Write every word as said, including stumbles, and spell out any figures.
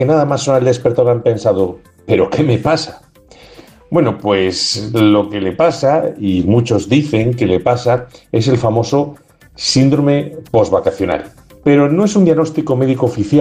que nada más sonar el despertador han pensado, ¿pero qué me pasa? Bueno, pues lo que le pasa, y muchos dicen que le pasa, es el famoso síndrome postvacacional. Pero no es un diagnóstico médico oficial.